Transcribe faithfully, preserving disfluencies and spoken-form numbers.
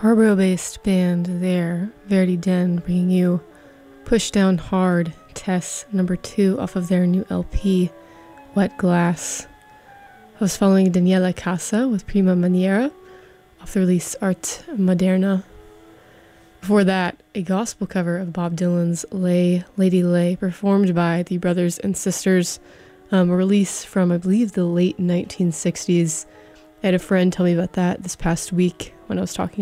Scarborough-based band there, Verdi Den, bringing you Push Down Hard, Tess, number two off of their new L P, Wet Glass. I was following Daniela Casa with Prima Maniera off the release Art Moderna. Before that, a gospel cover of Bob Dylan's Lay, Lady Lay, performed by the brothers and sisters, um, a release from, I believe, the late nineteen sixties. I had a friend tell me about that this past week when I was talking